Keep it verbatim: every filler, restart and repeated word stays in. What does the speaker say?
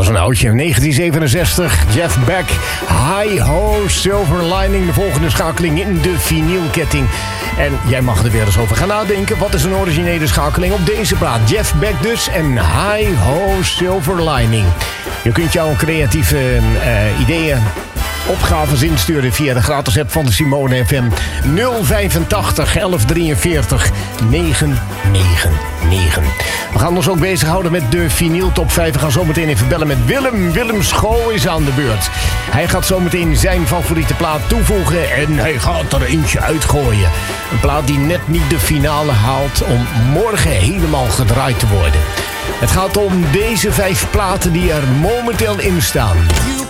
Dat is een oudje. negentien zevenenzestig, Jeff Beck, Hi Ho, Silver Lining. De volgende schakeling in de vinylketting. En jij mag er weer eens over gaan nadenken. Wat is een originele schakeling op deze plaat? Jeff Beck dus en Hi Ho, Silver Lining. Je kunt jouw creatieve uh, ideeën, opgaves insturen via de gratis app van de Simone F M nul vijfentachtig elf drieënveertig negenhonderdnegenennegentig. We gaan ons ook bezighouden met de vinyl top vijf. We gaan zometeen even bellen met Willem. Willem Schoo is aan de beurt. Hij gaat zometeen zijn favoriete plaat toevoegen en hij gaat er eentje uitgooien. Een plaat die net niet de finale haalt om morgen helemaal gedraaid te worden. Het gaat om deze vijf platen die er momenteel in staan.